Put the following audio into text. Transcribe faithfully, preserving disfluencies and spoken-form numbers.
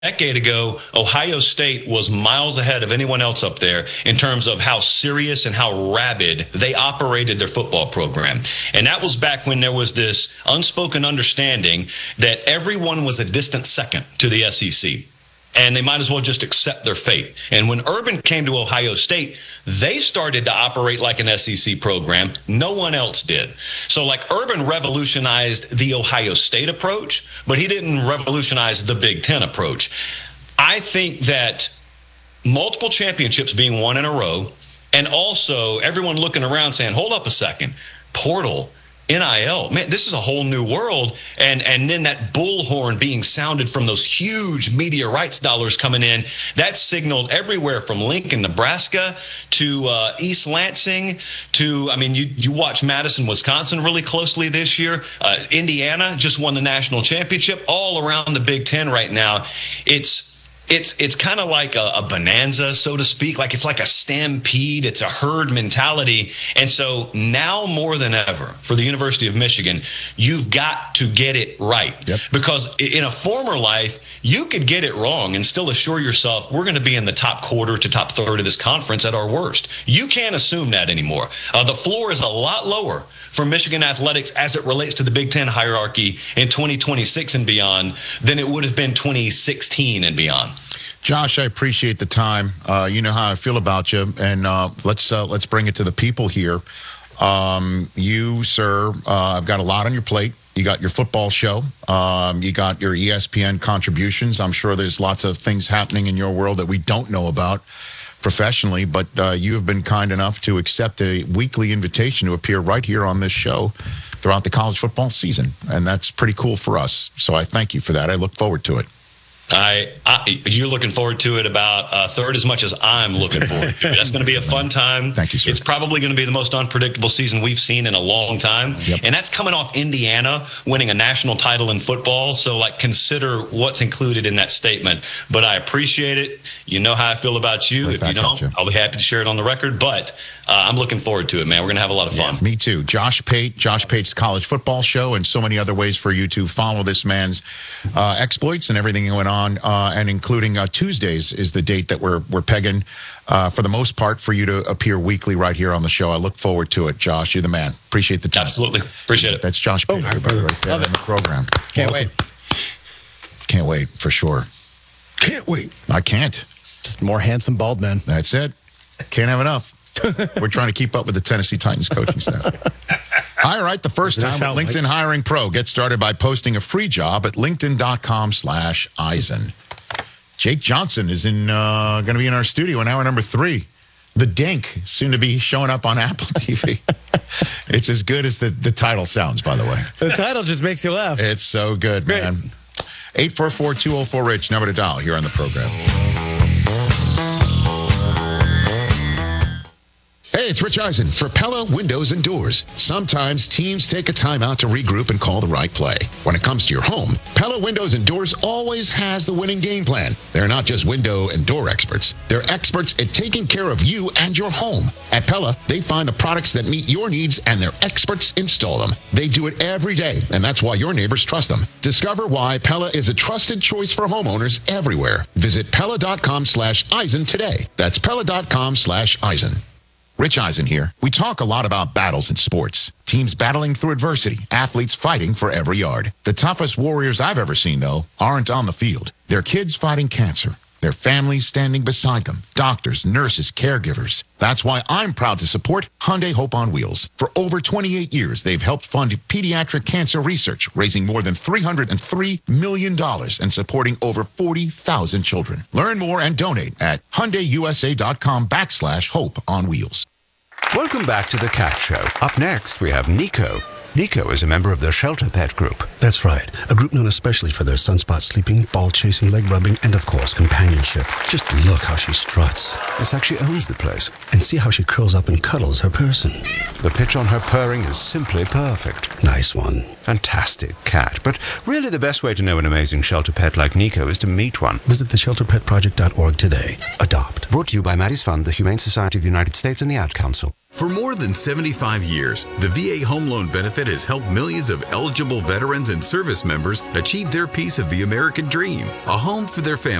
decade ago, Ohio State was miles ahead of anyone else up there in terms of how serious and how rabid they operated their football program. And that was back when there was this unspoken understanding that everyone was a distant second to the S E C. And they might as well just accept their fate. And when Urban came to Ohio State, they started to operate like an S E C program. No one else did. So like Urban revolutionized the Ohio State approach, but he didn't revolutionize the Big Ten approach. I think that multiple championships being won in a row, and also everyone looking around saying, hold up a second, portal, N I L, man, this is a whole new world. And and then that bullhorn being sounded from those huge media rights dollars coming in, that signaled everywhere from Lincoln, Nebraska to uh, East Lansing to, I mean, you, you watch Madison, Wisconsin really closely this year. Uh, Indiana just won the national championship. All around the Big Ten right now. It's It's it's kind of like a, a bonanza, so to speak. Like it's like a stampede. It's a herd mentality. And so now more than ever for the University of Michigan, you've got to get it right. Yep. Because in a former life, you could get it wrong and still assure yourself we're going to be in the top quarter to top third of this conference at our worst. You can't assume that anymore. Uh, the floor is a lot lower for Michigan athletics as it relates to the Big Ten hierarchy in twenty twenty-six and beyond than it would have been twenty sixteen and beyond. Josh, I appreciate the time. Uh, you know how I feel about you, and uh, let's uh, let's bring it to the people here. Um, you, sir, uh, I've got a lot on your plate. You got your football show. Um, you got your E S P N contributions. I'm sure there's lots of things happening in your world that we don't know about professionally, but uh, you have been kind enough to accept a weekly invitation to appear right here on this show throughout the college football season, and that's pretty cool for us. So I thank you for that. I look forward to it. I, I, you're looking forward to it about a third as much as I'm looking forward to it. That's going to be a fun time. Thank you, sir. It's probably going to be the most unpredictable season we've seen in a long time. Yep. And that's coming off Indiana winning a national title in football. So, like, consider what's included in that statement. But I appreciate it. You know how I feel about you. Right, if you don't, you. I'll be happy to share it on the record. But uh, I'm looking forward to it, man. We're going to have a lot of fun. Yeah, me too. Josh Pate, Josh Pate's College Football Show, and so many other ways for you to follow this man's uh, exploits and everything going on, uh, and including uh, Tuesdays is the date that we're we're pegging uh, for the most part for you to appear weekly right here on the show. I look forward to it, Josh. You're the man. Appreciate the time. Absolutely. Appreciate it. That's Josh Pate, oh, everybody, right there Love in it. the program. Can't wait. Can't wait, for sure. Can't wait. I can't. Just more handsome bald men. That's it. Can't have enough. We're trying to keep up with the Tennessee Titans coaching staff. All right, the first time with LinkedIn like? Hiring Pro. Get started by posting a free job at linkedin.com slash Eisen. Jake Johnson is in uh, going to be in our studio in hour number three. The Dink, soon to be showing up on Apple T V. It's as good as the, the title sounds, by the way. The title just makes you laugh. It's so good, Great. man. eight four four, two oh four, RICH, number to dial here on the program. Hey, it's Rich Eisen for Pella Windows and Doors. Sometimes teams take a time out to regroup and call the right play. When it comes to your home, Pella Windows and Doors always has the winning game plan. They're not just window and door experts. They're experts at taking care of you and your home. At Pella, they find the products that meet your needs and their experts install them. They do it every day, and that's why your neighbors trust them. Discover why Pella is a trusted choice for homeowners everywhere. Visit Pella.com slash Eisen today. That's Pella.com slash Eisen. Rich Eisen here. We talk a lot about battles in sports. Teams battling through adversity, athletes fighting for every yard. The toughest warriors I've ever seen, though, aren't on the field. They're kids fighting cancer. Their families standing beside them. Doctors, nurses, caregivers. That's why I'm proud to support Hyundai Hope on Wheels. For over twenty-eight years, they've helped fund pediatric cancer research, raising more than three hundred three million dollars and supporting over forty thousand children. Learn more and donate at HyundaiUSA.com backslash Hope on Wheels. Welcome back to The Cat Show. Up next, we have Nico. Nico is a member of the Shelter Pet Group. That's right. A group known especially for their sunspot sleeping, ball chasing, leg rubbing, and of course, companionship. Just look how she struts. It's like she owns the place. And see how she curls up and cuddles her person. The pitch on her purring is simply perfect. Nice one. Fantastic cat. But really the best way to know an amazing shelter pet like Nico is to meet one. Visit the shelter pet project dot org today. Adopt. Brought to you by Maddie's Fund, the Humane Society of the United States, and the Ad Council. For more than seventy-five years, the V A Home Loan Benefit has helped millions of eligible veterans and service members achieve their piece of the American dream, a home for their family.